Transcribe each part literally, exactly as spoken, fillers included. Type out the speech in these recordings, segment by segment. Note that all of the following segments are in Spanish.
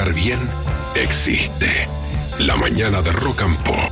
estar bien existe. La mañana de Rock and Pop.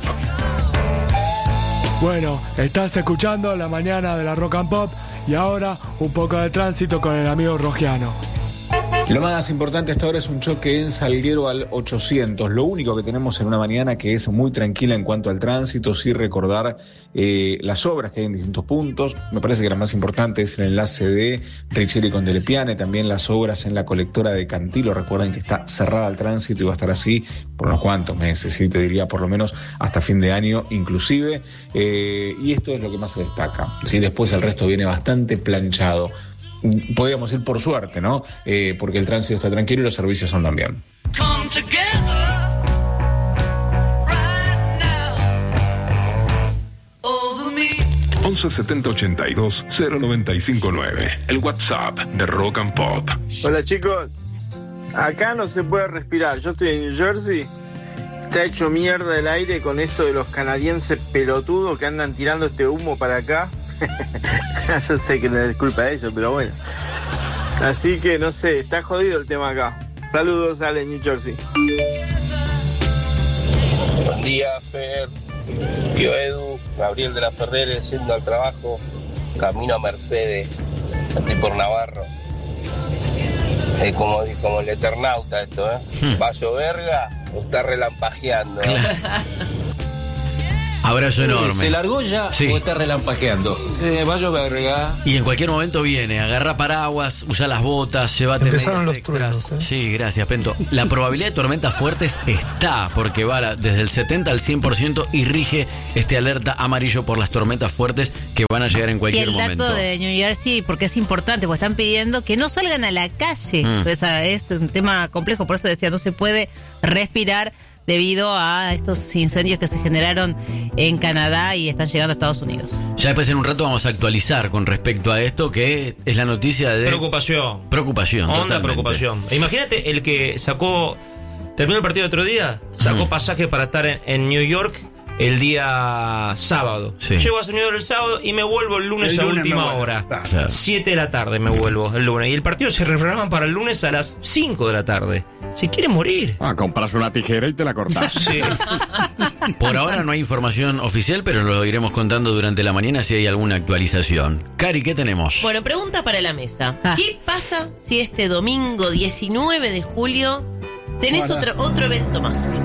Bueno, estás escuchando La Mañana de la Rock and Pop y ahora un poco de tránsito con el amigo Rogiano. Lo más importante hasta ahora es un choque en Salguero al ochocientos. Lo único que tenemos en una mañana que es muy tranquila en cuanto al tránsito, sí recordar eh, las obras que hay en distintos puntos. Me parece que la más importante es el enlace de Richeri con Delepiane, también las obras en la colectora de Cantilo. Recuerden que está cerrada al tránsito y va a estar así por unos cuantos meses, sí, te diría por lo menos hasta fin de año inclusive. Eh, y esto es lo que más se destaca. ¿Sí? Después el resto viene bastante planchado. Podríamos ir por suerte, ¿no? Eh, porque el tránsito está tranquilo y los servicios andan bien. once setenta ochenta y dos cero noventa y cinco nueve. El WhatsApp de Rock and Pop. Hola chicos, acá no se puede respirar. Yo estoy en New Jersey. Está hecho mierda el aire con esto de los canadienses pelotudos que andan tirando este humo para acá. Yo sé que no es culpa de ellos, pero bueno. Así que no sé, está jodido el tema acá. Saludos, Ale, New Jersey. Buen día, Fer, tío Edu, Gabriel de la Ferrere, yendo al trabajo, camino a Mercedes, estoy por Navarro. Es como, como el Eternauta esto, ¿eh? Hmm. ¿Va a lloverga o está relampagueando? Abrazo enorme. ¿Se largó ya sí. o está relampagueando? Eh, va a llover. Y en cualquier momento viene, agarra paraguas, usa las botas, llévate Empezaron medias los extras. truenos, ¿eh? Sí, gracias, Pento. La probabilidad de tormentas fuertes está, porque va la, desde el setenta al cien por ciento y rige este alerta amarillo por las tormentas fuertes que van a llegar en cualquier momento. Y el dato momento. de New Jersey, porque es importante, porque están pidiendo que no salgan a la calle. Mm. O sea, es un tema complejo, por eso decía, no se puede respirar debido a estos incendios que se generaron en Canadá y están llegando a Estados Unidos. Ya después en un rato vamos a actualizar con respecto a esto, que es la noticia de... Preocupación. Preocupación. Honda totalmente. preocupación. Imagínate el que sacó, terminó el partido el otro día, sacó mm. pasaje para estar en, en New York el día sábado. Sí. Llego a New York el sábado y me vuelvo el lunes, el lunes a última hora. Claro. siete de la tarde me vuelvo el lunes. Y el partido se reprograma para el lunes a las cinco de la tarde. Se quiere morir. Ah, compras una tijera y te la cortas. Sí. Por ahora no hay información oficial, pero lo iremos contando durante la mañana si hay alguna actualización. Cari, ¿qué tenemos? Bueno, pregunta para la mesa. Ah. ¿Qué pasa si este domingo diecinueve de julio tenés otro, otro evento más?